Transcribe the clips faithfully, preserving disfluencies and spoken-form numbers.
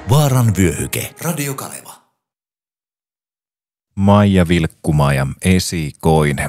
Vaaran vyöhyke. Radio Kaleva. Maija Vilkkumaa ja esikoinen.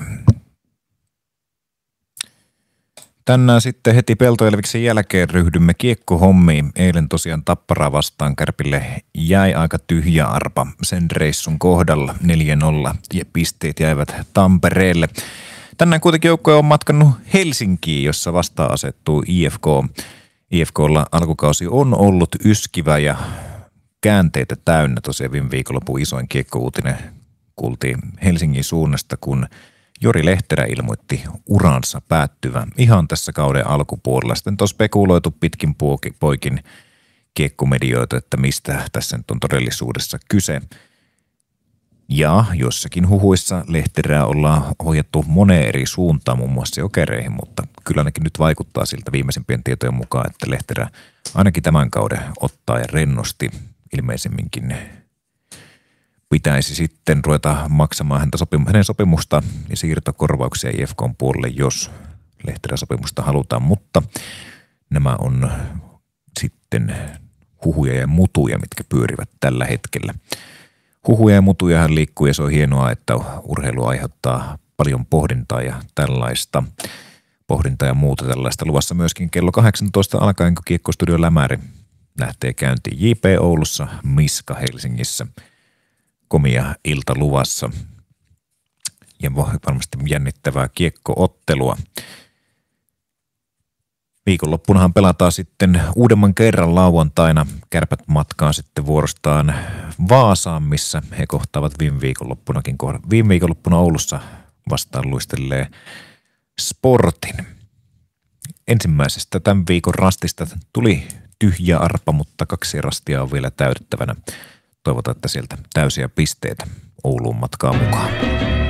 Tänään sitten heti Peltoelviksen jälkeen ryhdymme kiekkohommiin. Eilen tosiaan Tapparaa vastaan Kärpille jäi aika tyhjä arpa sen reissun kohdalla. neljä nolla ja pisteet jäivät Tampereelle. Tänään kuitenkin joukkue on matkannut Helsinkiin, jossa vastaan asettuu I F K. I F K:lla alkukausi on ollut yskivä ja käänteitä täynnä. Tosiaan viime viikonlopun isoin kiekkouutinen kuultiin Helsingin suunnasta, kun Jori Lehterä ilmoitti uransa päättyvän ihan tässä kauden alkupuolella. Sitten on spekuloitu pitkin poikin kiekkomedioita, että mistä tässä nyt on todellisuudessa kyse. Ja jossakin huhuissa Lehterää ollaan hoidettu moneen eri suuntaan, muun muassa Jokereihin, mutta kyllä ainakin nyt vaikuttaa siltä viimeisimpien tietojen mukaan, että Lehterä ainakin tämän kauden ottaa ja rennosti ilmeisemminkin pitäisi sitten ruveta maksamaan häntä sopim- hänen sopimusta ja siirtokorvauksia I F K:n puolelle, jos Lehterän sopimusta halutaan, mutta nämä on sitten huhuja ja mutuja, mitkä pyörivät tällä hetkellä. Huhuja ja mutujahan liikkuu ja se on hienoa, että urheilu aiheuttaa paljon pohdintaa ja tällaista pohdintaa ja muuta tällaista. Luvassa myöskin kello kahdeksantoista alkaen, kun Kiekkostudio Lämäri lähtee käyntiin J P Oulussa, Miska Helsingissä. Komia ilta luvassa ja varmasti jännittävää kiekkoottelua. Viikonloppunahan pelataan sitten uudemman kerran lauantaina. Kärpät matkaa sitten vuorostaan Vaasaan, missä he kohtaavat viime viikonloppunakin. Viime viikonloppuna Oulussa vastaan luistelee Sportin. Ensimmäisestä tämän viikon rastista tuli tyhjä arpa, mutta kaksi rastia on vielä täytettävänä. Toivotaan, että sieltä täysiä pisteitä Ouluun matkaa mukaan.